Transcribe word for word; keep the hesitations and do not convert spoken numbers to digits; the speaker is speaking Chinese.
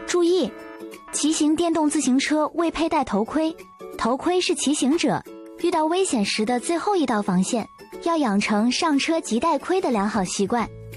注意，骑行电动自行车未佩戴头盔，头盔是骑行者遇到危险时的最后一道防线，要养成上车即戴盔的良好习惯。